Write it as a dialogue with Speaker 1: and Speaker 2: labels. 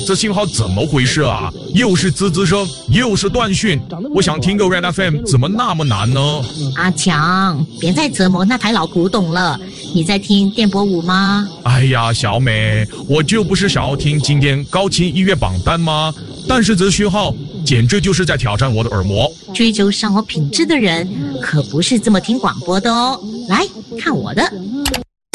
Speaker 1: 这信号怎么回事啊？又是滋滋声，又是断讯。我想听个 Red FM， 怎么那么难呢？
Speaker 2: 阿强，别再折磨那台老古董了。你在听电波5吗？
Speaker 1: 哎呀，小美，我就不是想要听今天高清音乐榜单吗？但是这讯号简直就是在挑战我的耳膜。
Speaker 2: 追求生活品质的人可不是这么听广播的哦。来看我的。